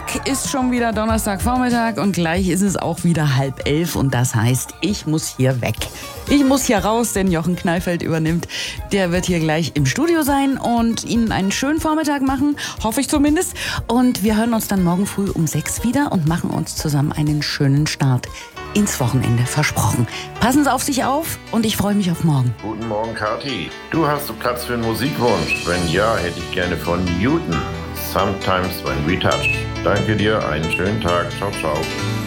Zack, ist schon wieder Donnerstagvormittag und gleich ist es auch wieder 10:30 und das heißt, ich muss hier weg. Ich muss hier raus, denn Jochen Kneifeld übernimmt. Der wird hier gleich im Studio sein und Ihnen einen schönen Vormittag machen, hoffe ich zumindest. Und wir hören uns dann morgen früh um 6 wieder und machen uns zusammen einen schönen Start ins Wochenende, versprochen. Passen Sie auf sich auf und ich freue mich auf morgen. Guten Morgen, Kathi. Du hast du Platz für einen Musikwunsch? Wenn ja, hätte ich gerne von Newton. Sometimes when we touch. Danke dir, einen schönen Tag. Ciao, ciao.